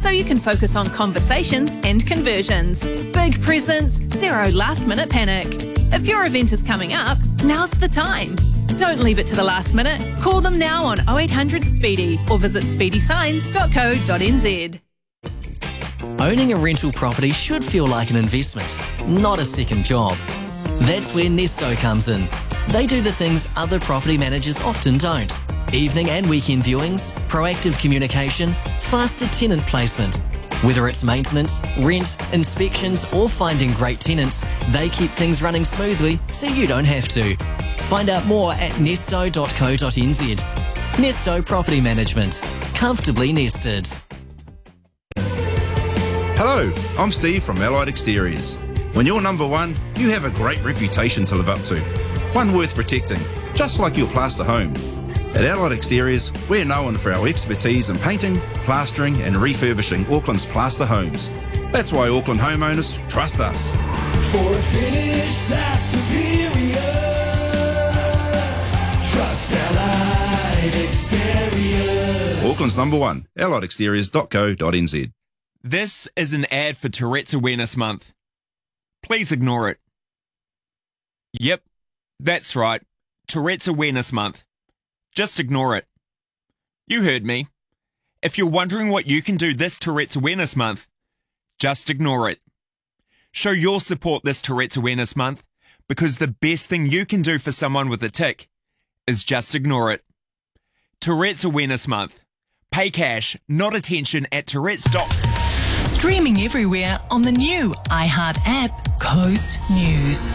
so you can focus on conversations and conversions. Big presents, zero last-minute panic. If your event is coming up, now's the time. Don't leave it to the last minute. Call them now on 0800 Speedy or visit speedysigns.co.nz. Owning a rental property should feel like an investment, not a second job. That's where Nesto comes in. They do the things other property managers often don't. Evening and weekend viewings, proactive communication, faster tenant placement. Whether it's maintenance, rent, inspections or finding great tenants, they keep things running smoothly so you don't have to. Find out more at nesto.co.nz. Nesto Property Management. Comfortably nested. Hello, I'm Steve from Allied Exteriors. When you're number one, you have a great reputation to live up to. One worth protecting, just like your plaster home. At Allied Exteriors, we're known for our expertise in painting, plastering and refurbishing Auckland's plaster homes. That's why Auckland homeowners trust us. For a finish that's superior, trust Allied Exteriors. Auckland's number one, alliedexteriors.co.nz. This is an ad for Tourette's Awareness Month. Please ignore it. Yep, that's right. Tourette's Awareness Month. Just ignore it. You heard me. If you're wondering what you can do this Tourette's Awareness Month, just ignore it. Show your support this Tourette's Awareness Month because the best thing you can do for someone with a tic is just ignore it. Tourette's Awareness Month. Pay cash, not attention at Tourette's.com. Streaming everywhere on the new iHeart app, Coast News.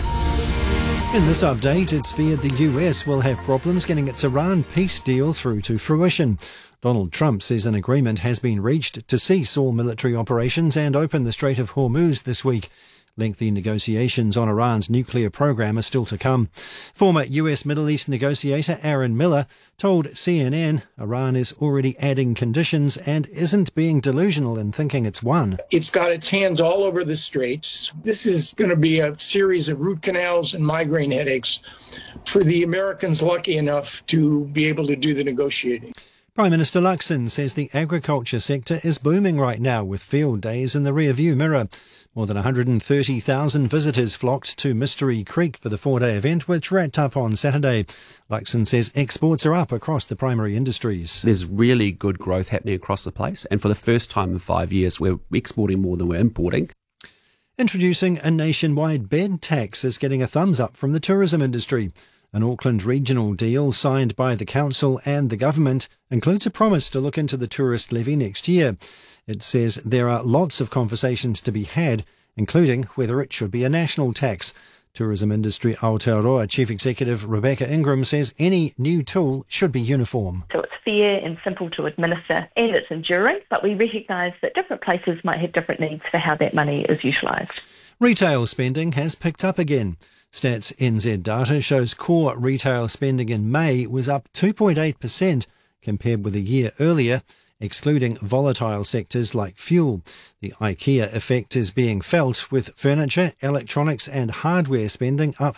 In this update, it's feared the US will have problems getting its Iran peace deal through to fruition. Donald Trump says an agreement has been reached to cease all military operations and open the Strait of Hormuz this week. Lengthy negotiations on Iran's nuclear program are still to come. Former US Middle East negotiator Aaron Miller told CNN Iran is already adding conditions and isn't being delusional in thinking it's won. It's got its hands all over the straits. This is going to be a series of root canals and migraine headaches for the Americans lucky enough to be able to do the negotiating. Prime Minister Luxon says the agriculture sector is booming right now with field days in the rearview mirror. More than 130,000 visitors flocked to Mystery Creek for the four-day event, which wrapped up on Saturday. Luxon says exports are up across the primary industries. There's really good growth happening across the place, and for the first time in 5 years, we're exporting more than we're importing. Introducing a nationwide bed tax is getting a thumbs up from the tourism industry. An Auckland regional deal signed by the council and the government includes a promise to look into the tourist levy next year. It says there are lots of conversations to be had, including whether it should be a national tax. Tourism Industry Aotearoa Chief Executive Rebecca Ingram says any new tool should be uniform. So it's fair and simple to administer and it's enduring, but we recognise that different places might have different needs for how that money is utilised. Retail spending has picked up again. Stats NZ data shows core retail spending in May was up 2.8% compared with a year earlier, excluding volatile sectors like fuel. The IKEA effect is being felt with furniture, electronics and hardware spending up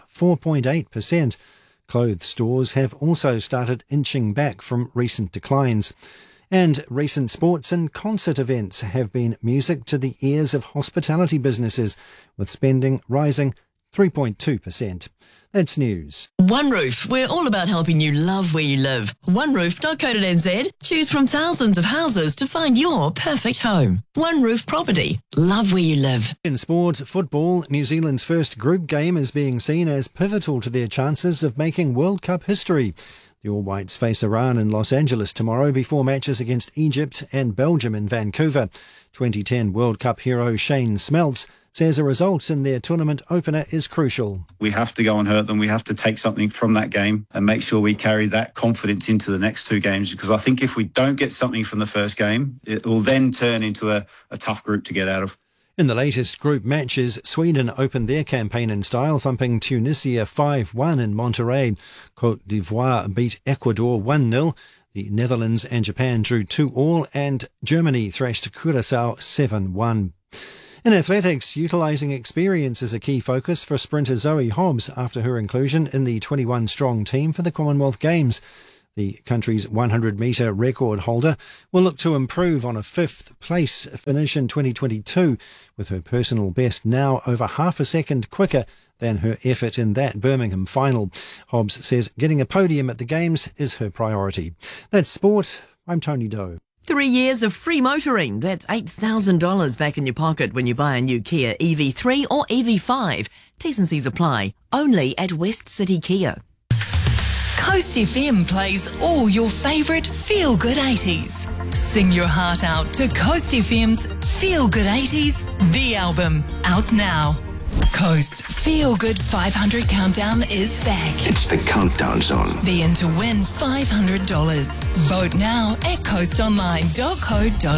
4.8%. Clothes stores have also started inching back from recent declines. And recent sports and concert events have been music to the ears of hospitality businesses, with spending rising 3.2%. That's news. One Roof, we're all about helping you love where you live. OneRoof.co.nz. Choose from thousands of houses to find your perfect home. One Roof Property. Love where you live. In sport, football, New Zealand's first group game is being seen as pivotal to their chances of making World Cup history. The All Whites face Iran in Los Angeles tomorrow before matches against Egypt and Belgium in Vancouver. 2010 World Cup hero Shane Smeltz says a result in their tournament opener is crucial. We have to go and hurt them. We have to take something from that game and make sure we carry that confidence into the next two games, because I think if we don't get something from the first game, it will then turn into a tough group to get out of. In the latest group matches, Sweden opened their campaign in style, thumping Tunisia 5-1 in Monterrey. Côte d'Ivoire beat Ecuador 1-0. The Netherlands and Japan drew 2-2, and Germany thrashed Curaçao 7-1. In athletics, utilising experience is a key focus for sprinter Zoe Hobbs after her inclusion in the 21-strong team for the Commonwealth Games. The country's 100-metre record holder will look to improve on a 5th place finish in 2022, with her personal best now over half a second quicker than her effort in that Birmingham final. Hobbs says getting a podium at the Games is her priority. That's sport. I'm Tony Doe. 3 years of free motoring. That's $8,000 back in your pocket when you buy a new Kia EV3 or EV5. T's and C's apply. Only at West City Kia. Coast FM plays all your favourite feel-good 80s. Sing your heart out to Coast FM's Feel Good 80s, the album, out now. Coast's Feel Good 500 Countdown is back. It's the Countdown Zone. Be in to win $500. Vote now at coastonline.co.nz.